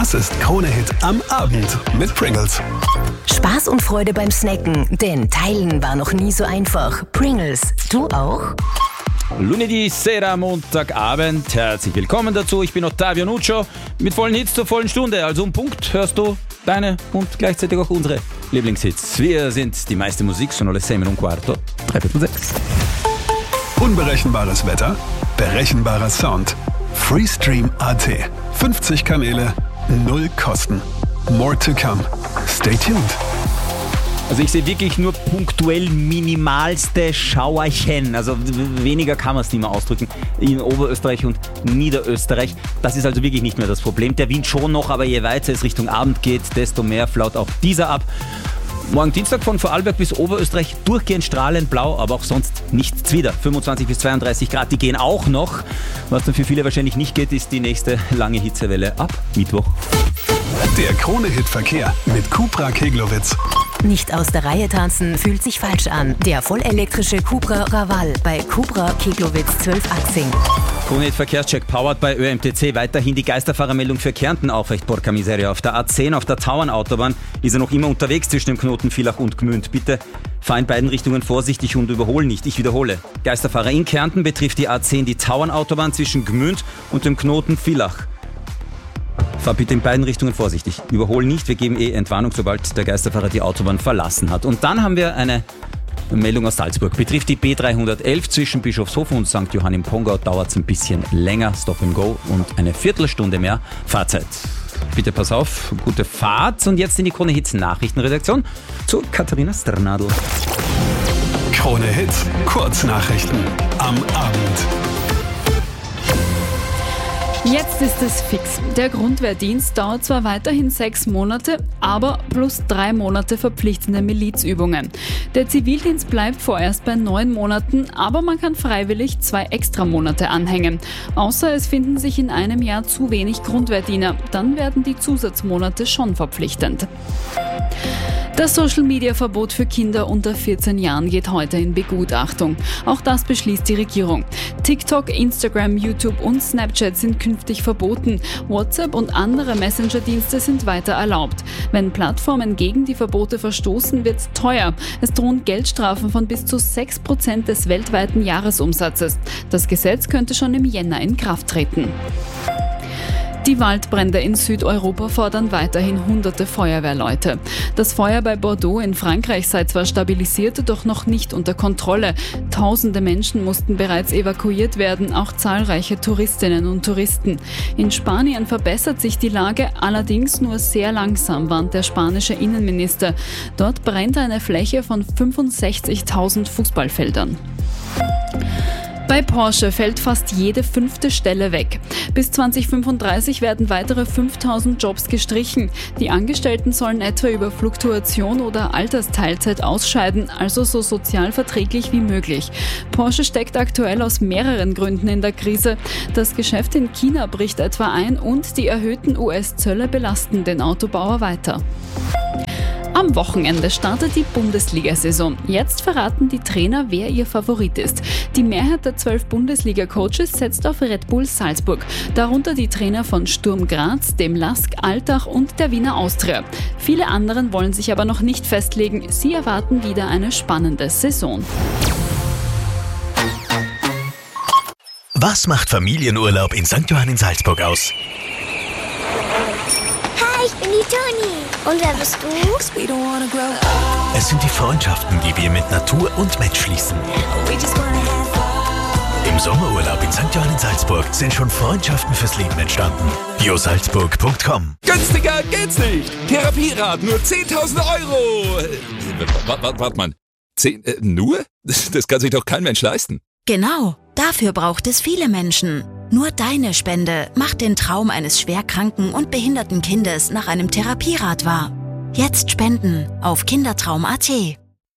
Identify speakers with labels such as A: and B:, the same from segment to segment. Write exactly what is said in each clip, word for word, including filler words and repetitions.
A: Das ist Krone-Hit am Abend mit Pringles.
B: Spaß und Freude beim Snacken, denn teilen war noch nie so einfach. Pringles, du auch?
C: Lunedì Sera, Montagabend. Herzlich willkommen dazu. Ich bin Ottavio Nuccio mit vollen Hits zur vollen Stunde. Also um Punkt hörst du deine und gleichzeitig auch unsere Lieblingshits. Wir sind die meiste Musik, sono le sei meno un quarto, drei Viertel sechs.
A: Unberechenbares Wetter, berechenbarer Sound. Freestream Punkt a t. fünfzig Kanäle, null Kosten. More to come. Stay tuned.
C: Also ich sehe wirklich nur punktuell minimalste Schauerchen. Also weniger kann man es nicht mehr ausdrücken. In Oberösterreich und Niederösterreich. Das ist also wirklich nicht mehr das Problem. Der Wind schon noch, aber je weiter es Richtung Abend geht, desto mehr flaut auch dieser ab. Morgen Dienstag von Vorarlberg bis Oberösterreich durchgehend strahlend blau, aber auch sonst nichts wieder. fünfundzwanzig bis zweiunddreißig Grad, die gehen auch noch. Was dann für viele wahrscheinlich nicht geht, ist die nächste lange Hitzewelle ab Mittwoch.
A: Der Krone-Hit-Verkehr mit Cupra Keglowitz.
B: Nicht aus der Reihe tanzen fühlt sich falsch an. Der vollelektrische Cupra Raval bei Cupra Keglowitz zwölf Achsing.
C: Krone-Hit Verkehrscheck powered bei Ö M T C. Weiterhin die Geisterfahrermeldung für Kärnten aufrecht, Porca Miseria. Auf der A zehn, auf der Tauernautobahn, ist er noch immer unterwegs zwischen dem Knoten Villach und Gmünd. Bitte fahr in beiden Richtungen vorsichtig und überhol nicht. Ich wiederhole. Geisterfahrer in Kärnten betrifft die A zehn die Tauernautobahn zwischen Gmünd und dem Knoten Villach. Fahr bitte in beiden Richtungen vorsichtig. Überhol nicht, wir geben eh Entwarnung, sobald der Geisterfahrer die Autobahn verlassen hat. Und dann haben wir eine Meldung aus Salzburg. Betrifft die B dreihundertelf zwischen Bischofshofen und Sankt Johann im Pongau. Dauert es ein bisschen länger, Stop and Go und eine Viertelstunde mehr Fahrzeit. Bitte pass auf, gute Fahrt. Und jetzt in die Krone-Hits Nachrichtenredaktion zu Katharina Strnadl.
A: Krone-Hit Kurznachrichten am Abend.
D: Jetzt ist es fix. Der Grundwehrdienst dauert zwar weiterhin sechs Monate, aber plus drei Monate verpflichtende Milizübungen. Der Zivildienst bleibt vorerst bei neun Monaten, aber man kann freiwillig zwei extra Monate anhängen. Außer es finden sich in einem Jahr zu wenig Grundwehrdiener, dann werden die Zusatzmonate schon verpflichtend. Das Social-Media-Verbot für Kinder unter vierzehn Jahren geht heute in Begutachtung. Auch das beschließt die Regierung. TikTok, Instagram, YouTube und Snapchat sind künftig verboten. WhatsApp und andere Messenger-Dienste sind weiter erlaubt. Wenn Plattformen gegen die Verbote verstoßen, wird's teuer. Es drohen Geldstrafen von bis zu sechs Prozent des weltweiten Jahresumsatzes. Das Gesetz könnte schon im Jänner in Kraft treten. Die Waldbrände in Südeuropa fordern weiterhin hunderte Feuerwehrleute. Das Feuer bei Bordeaux in Frankreich sei zwar stabilisiert, doch noch nicht unter Kontrolle. Tausende Menschen mussten bereits evakuiert werden, auch zahlreiche Touristinnen und Touristen. In Spanien verbessert sich die Lage, allerdings nur sehr langsam, warnt der spanische Innenminister. Dort brennt eine Fläche von fünfundsechzigtausend Fußballfeldern. Bei Porsche fällt fast jede fünfte Stelle weg. Bis zwanzig fünfunddreißig werden weitere fünftausend Jobs gestrichen. Die Angestellten sollen etwa über Fluktuation oder Altersteilzeit ausscheiden, also so sozial verträglich wie möglich. Porsche steckt aktuell aus mehreren Gründen in der Krise. Das Geschäft in China bricht etwa ein und die erhöhten U S-Zölle belasten den Autobauer weiter. Am Wochenende startet die Bundesliga-Saison. Jetzt verraten die Trainer, wer ihr Favorit ist. Die Mehrheit der zwölf Bundesliga-Coaches setzt auf Red Bull Salzburg. Darunter die Trainer von Sturm Graz, dem Lask Altach und der Wiener Austria. Viele anderen wollen sich aber noch nicht festlegen. Sie erwarten wieder eine spannende Saison.
E: Was macht Familienurlaub in Sankt Johann in Salzburg aus?
F: Hi, ich bin die Toni. Und wer bist du?
E: Es sind die Freundschaften, die wir mit Natur und Mensch schließen. Im Sommerurlaub in Sankt Johann in Salzburg sind schon Freundschaften fürs Leben entstanden. bio salzburg punkt com.
G: Günstiger geht's nicht! Therapierad nur zehntausend Euro! Warte, warte, warte mal. Zehn, äh, nur? Das kann sich doch kein Mensch leisten.
H: Genau, dafür braucht es viele Menschen. Nur deine Spende macht den Traum eines schwerkranken und behinderten Kindes nach einem Therapierad wahr. Jetzt spenden auf kindertraum punkt a t.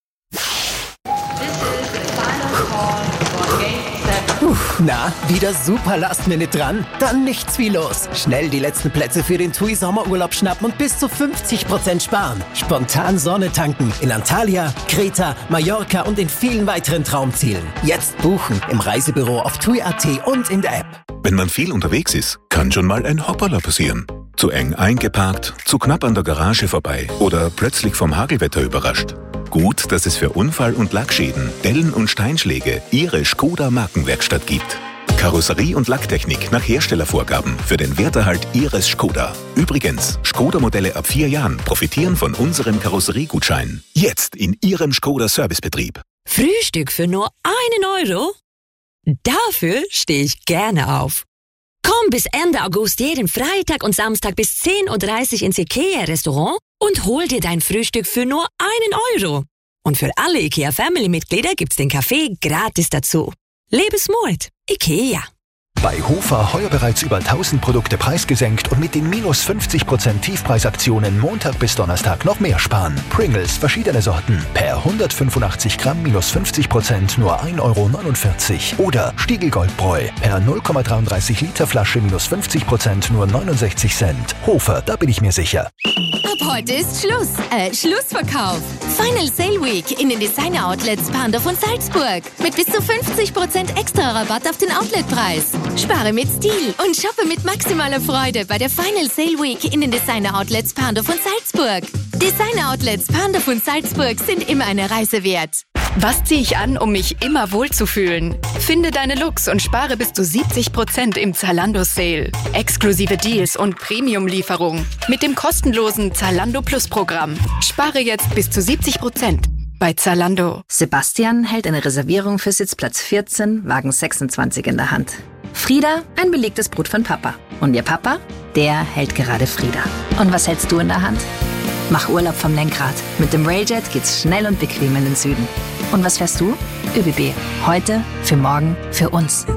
I: Puh, na, wieder super Last-Minute dran? Dann nichts wie los. Schnell die letzten Plätze für den TUI Sommerurlaub schnappen und bis zu fünfzig Prozent sparen. Spontan Sonne tanken in Antalya, Kreta, Mallorca und in vielen weiteren Traumzielen. Jetzt buchen im Reisebüro auf tui punkt a t und in der App.
J: Wenn man viel unterwegs ist, kann schon mal ein Hopperler passieren. Zum Zu eng eingeparkt, zu knapp an der Garage vorbei oder plötzlich vom Hagelwetter überrascht? Gut, dass es für Unfall- und Lackschäden, Dellen und Steinschläge Ihre Skoda Markenwerkstatt gibt. Karosserie- und Lacktechnik nach Herstellervorgaben für den Werterhalt Ihres Skoda. Übrigens, Skoda-Modelle ab vier Jahren profitieren von unserem Karosseriegutschein. Jetzt in Ihrem Skoda-Servicebetrieb.
K: Frühstück für nur einen Euro? Dafür stehe ich gerne auf. Komm bis Ende August jeden Freitag und Samstag bis zehn Uhr dreißig ins IKEA-Restaurant und hol dir dein Frühstück für nur einen Euro. Und für alle IKEA-Family-Mitglieder gibt's den Kaffee gratis dazu. Lebe smart. IKEA.
L: Bei Hofer heuer bereits über tausend Produkte preisgesenkt und mit den minus fünfzig Prozent Tiefpreisaktionen Montag bis Donnerstag noch mehr sparen. Pringles verschiedene Sorten. Per hundertfünfundachtzig Gramm minus fünfzig Prozent nur ein Euro neunundvierzig. Oder Stiegel Goldbräu. Per null Komma dreiunddreißig Liter Flasche minus fünfzig Prozent nur neunundsechzig Cent. Hofer, da bin ich mir sicher.
M: Ab heute ist Schluss. Äh, Schlussverkauf. Final Sale Week in den Designer Outlets Pandorf und Salzburg. Mit bis zu fünfzig Prozent extra Rabatt auf den Outletpreis. Spare mit Stil und shoppe mit maximaler Freude bei der Final Sale Week in den Designer Outlets Pandorf und Salzburg. Designer Outlets Pandorf und Salzburg sind immer eine Reise wert.
N: Was ziehe ich an, um mich immer wohlzufühlen? Finde deine Looks und spare bis zu siebzig Prozent im Zalando Sale. Exklusive Deals und Premium-Lieferung mit dem kostenlosen Zalando Plus Programm. Spare jetzt bis zu siebzig Prozent bei Zalando.
O: Sebastian hält eine Reservierung für Sitzplatz vierzehn, Wagen sechsundzwanzig in der Hand. Frieda, ein belegtes Brot von Papa. Und ihr Papa, der hält gerade Frieda. Und was hältst du in der Hand? Mach Urlaub vom Lenkrad. Mit dem Railjet geht's schnell und bequem in den Süden. Und was fährst du? ÖBB. Heute, für morgen, für uns.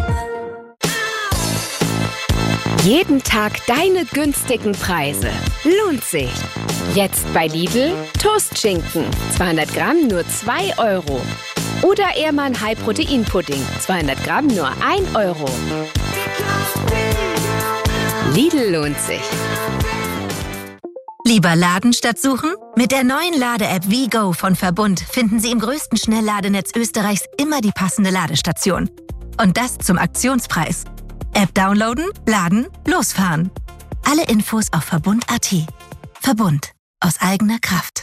P: Jeden Tag deine günstigen Preise. Lohnt sich. Jetzt bei Lidl Toastschinken. zweihundert Gramm nur zwei Euro. Oder Ehrmann High Protein Pudding. zweihundert Gramm nur ein Euro. Lidl lohnt sich.
H: Lieber laden statt suchen? Mit der neuen Lade-App WeGo von Verbund finden Sie im größten Schnellladenetz Österreichs immer die passende Ladestation. Und das zum Aktionspreis. App downloaden, laden, losfahren. Alle Infos auf verbund punkt at. Verbund. Aus eigener Kraft.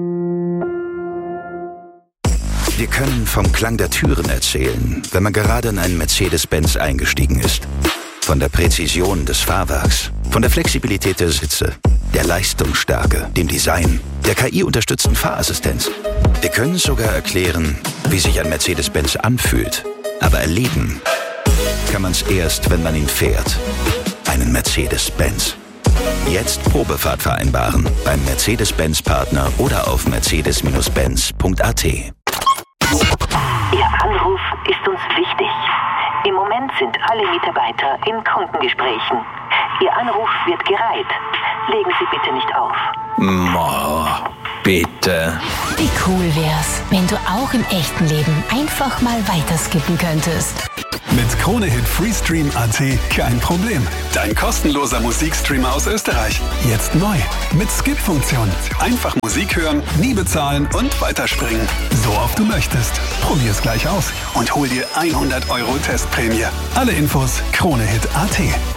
Q: Wir können vom Klang der Türen erzählen, wenn man gerade in einen Mercedes-Benz eingestiegen ist. Von der Präzision des Fahrwerks, von der Flexibilität der Sitze, der Leistungsstärke, dem Design, der K I-unterstützten Fahrassistenz. Wir können sogar erklären, wie sich ein Mercedes-Benz anfühlt. Aber erleben kann man es erst, wenn man ihn fährt. Einen Mercedes-Benz. Jetzt Probefahrt vereinbaren beim Mercedes-Benz-Partner oder auf mercedes Benz punkt at.
R: Ihr Anruf ist uns wichtig. Im Moment sind alle Mitarbeiter in Kundengesprächen. Ihr Anruf wird gereiht. Legen Sie bitte nicht auf.
S: Mo, bitte.
B: Wie cool wär's, wenn du auch im echten Leben einfach mal weiterskippen könntest.
A: Mit Krone-Hit Freestream punkt at kein Problem. Dein kostenloser Musikstreamer aus Österreich. Jetzt neu. Mit Skip-Funktion. Einfach Musik hören, nie bezahlen und weiterspringen. So oft du möchtest. Probier's gleich aus und hol dir hundert Euro Testprämie. Alle Infos Krone-Hit punkt at.